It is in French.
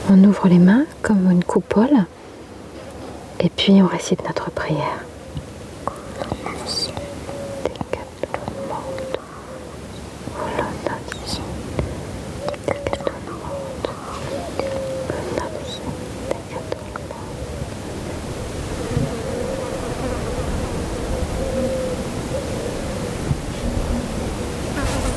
On ouvre les mains comme une coupole et puis on récite notre prière.